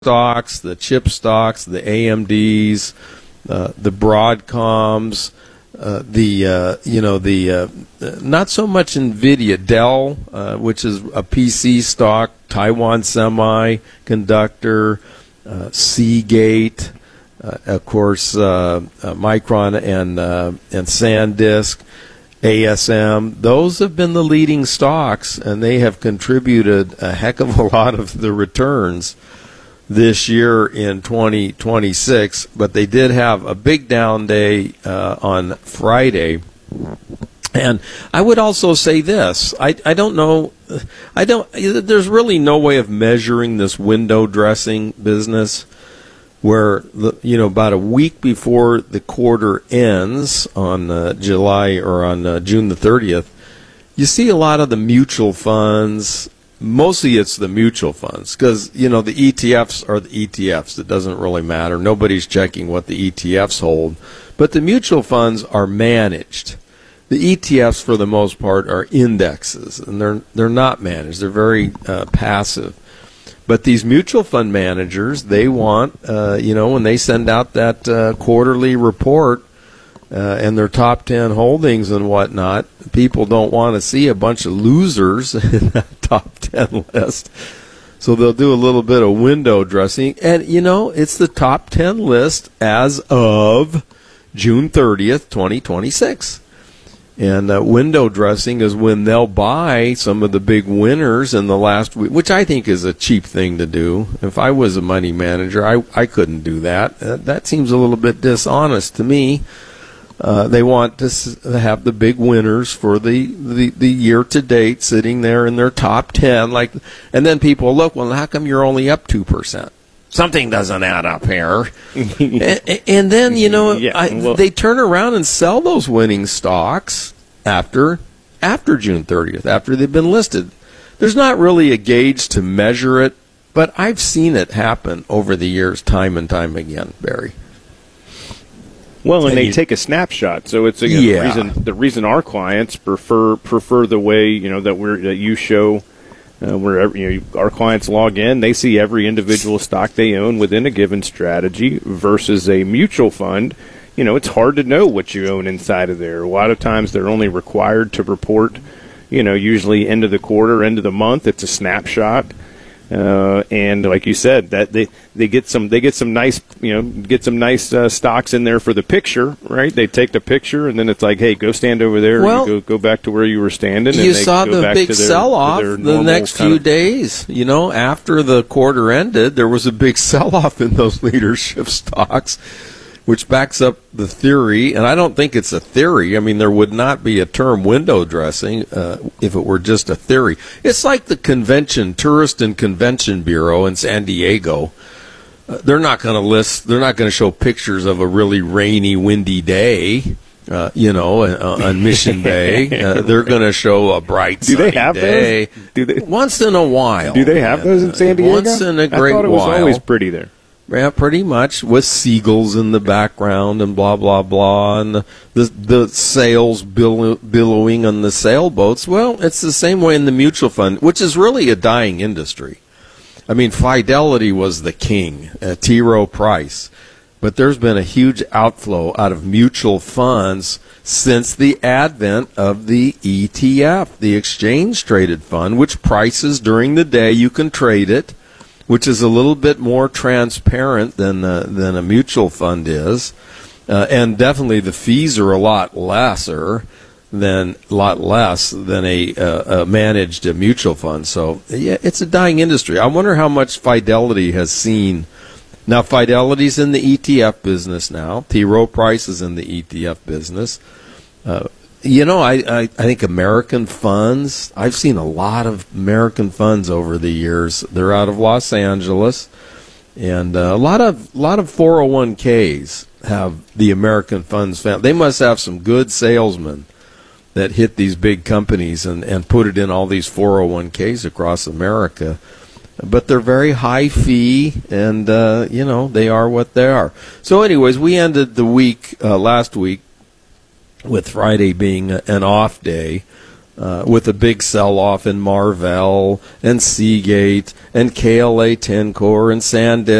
stocks, the chip stocks, the AMDs, the Broadcoms, not so much NVIDIA, Dell, which is a PC stock, Taiwan Semiconductor, Seagate, of course, Micron and SanDisk, ASM. Those have been the leading stocks, and they have contributed a heck of a lot of the returns this year in 2026, but they did have a big down day on Friday. And I would also say this, I don't know, there's really no way of measuring this window dressing business where, about a week before the quarter ends on July or on June the 30th, you see a lot of the mutual funds. Mostly it's the mutual funds because, the ETFs are the ETFs. It doesn't really matter. Nobody's checking what the ETFs hold. But the mutual funds are managed. The ETFs, for the most part, are indexes, and they're not managed. They're very passive. But these mutual fund managers, they want, when they send out that quarterly report, and their top 10 holdings and whatnot, people don't want to see a bunch of losers in that top 10 list. So they'll do a little bit of window dressing. And, it's the top 10 list as of June 30th, 2026. And window dressing is when they'll buy some of the big winners in the last week, which I think is a cheap thing to do. If I was a money manager, I couldn't do that. That seems a little bit dishonest to me. They want to have the big winners for the year to date sitting there in their top 10. And then people look, well, how come you're only up 2%? Something doesn't add up here. and then, they turn around and sell those winning stocks after June 30th, after they've been listed. There's not really a gauge to measure it, but I've seen it happen over the years time and time again, Barry. Well, and they take a snapshot, so it's the reason our clients prefer the way that you show, where our clients log in, they see every individual stock they own within a given strategy versus a mutual fund. It's hard to know what you own inside of there. A lot of times they're only required to report, usually end of the quarter, end of the month. It's a snapshot. And like you said, that they get some nice stocks in there for the picture, right? They take the picture and then it's like, hey, go stand over there. Well, and go back to where you were standing. You saw the big sell-off the next few days. After the quarter ended, there was a big sell-off in those leadership stocks, which backs up the theory, and I don't think it's a theory. I mean, there would not be a term window dressing if it were just a theory. It's like the Tourist and Convention Bureau in San Diego. They're not going to show pictures of a really rainy, windy day, on Mission Bay. They're going to show a bright, sunny day. Do they have those? Once in a while. Do they have those in San Diego? Once in a great while. I thought it was always pretty there. Yeah, pretty much, with seagulls in the background and blah, blah, blah, and the sails billowing on the sailboats. Well, it's the same way in the mutual fund, which is really a dying industry. I mean, Fidelity was the king, T. Rowe Price, but there's been a huge outflow out of mutual funds since the advent of the ETF, the exchange-traded fund, which prices during the day. You can trade it, which is a little bit more transparent than a mutual fund is, and definitely the fees are a lot less than a managed mutual fund. So yeah, it's a dying industry. I wonder how much Fidelity has seen. Now Fidelity's in the ETF business now. T. Rowe Price is in the ETF business. I think American funds, I've seen a lot of American funds over the years. They're out of Los Angeles, and a lot of 401ks have the American funds. They must have some good salesmen that hit these big companies and put it in all these 401ks across America. But they're very high fee, and, they are what they are. So anyways, we ended the week last week with Friday being an off day. with a big sell-off in Marvell and Seagate and KLA-Tencor and SanDisk